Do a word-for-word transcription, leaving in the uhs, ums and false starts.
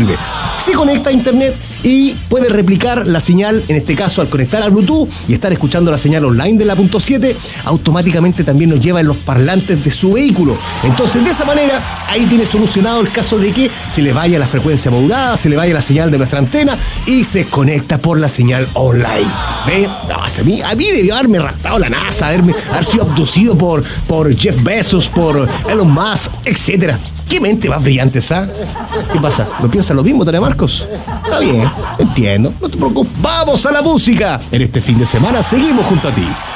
sirve. Se conecta a internet y puede replicar la señal, en este caso al conectar al Bluetooth y estar escuchando la señal online de la punto siete, automáticamente también nos lleva en los parlantes de su vehículo. Entonces, de esa manera, ahí tiene solucionado el caso de que se le vaya la frecuencia modulada, se le vaya la señal de nuestra antena y se conecta por la señal online. ¿Ve? No, a mí, a mí debió haberme raptado la NASA, haberme, haber sido abducido por, por Jeff Bezos, por Elon Musk, etcétera. ¿Qué mente más brillante esa? ¿Qué pasa? ¿No piensas lo mismo, Tarea Marcos? Está bien, entiendo, no te preocupes. ¡Vamos a la música! En este fin de semana seguimos junto a ti.